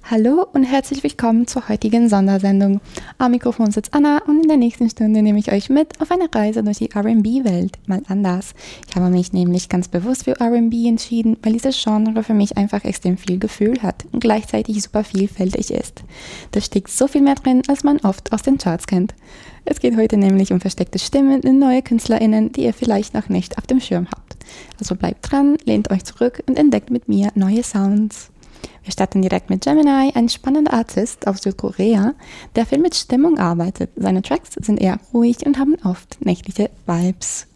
Hallo und herzlich willkommen zur heutigen Sondersendung. Am Mikrofon sitzt Anna und in der nächsten Stunde nehme ich euch mit auf eine Reise durch die R&B-Welt, mal anders. Ich habe mich nämlich ganz bewusst für R&B entschieden, weil dieses Genre für mich einfach extrem viel Gefühl hat und gleichzeitig super vielfältig ist. Da steckt so viel mehr drin, als man oft aus den Charts kennt. Es geht heute nämlich um versteckte Stimmen und neue KünstlerInnen, die ihr vielleicht noch nicht auf dem Schirm habt. Also bleibt dran, lehnt euch zurück und entdeckt mit mir neue Sounds. Wir starten direkt mit Gemini, ein spannender Artist aus Südkorea, der viel mit Stimmung arbeitet. Seine Tracks sind eher ruhig und haben oft nächtliche Vibes.